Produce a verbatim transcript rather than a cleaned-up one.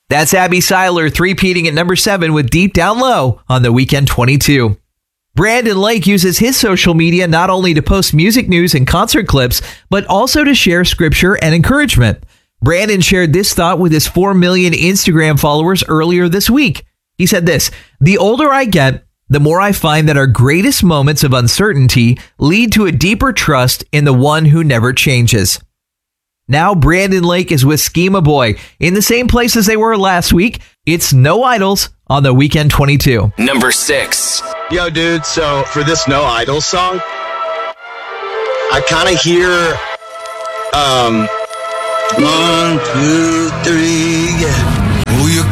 That's Abby Seiler three-peating at number seven with Deep Down Low on the Weekend twenty-two. Brandon Lake uses his social media not only to post music news and concert clips, but also to share scripture and encouragement. Brandon shared this thought with his four million Instagram followers earlier this week. He said this: "The older I get, the more I find that our greatest moments of uncertainty lead to a deeper trust in the one who never changes." Now Brandon Lake is with Schema Boy in the same place as they were last week. It's No Idols on the Weekend twenty-two. Number six. Yo, dude, so for this No Idols song, I kind of hear, um, one, two, three, yeah. Oh, you're